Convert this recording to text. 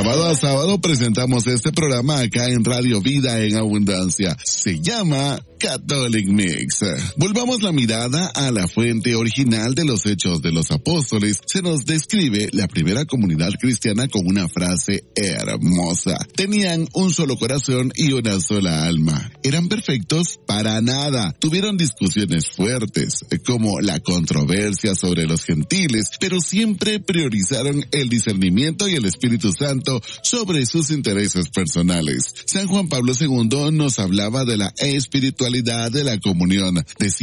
sábado a sábado presentamos este programa acá en Radio Vida en Abundancia. Se llama Catholic Mix. Volvamos la mirada a la fuente original de los Hechos de los Apóstoles. Se nos describe la primera comunidad cristiana con una frase hermosa. Tenían un solo corazón y una sola alma. ¿Eran perfectos? Para nada. Tuvieron discusiones fuertes, como la controversia sobre los gentiles, pero siempre priorizaron el discernimiento y el Espíritu Santo sobre sus intereses personales. San Juan Pablo II nos hablaba de la espiritualidad de la comunión. Decía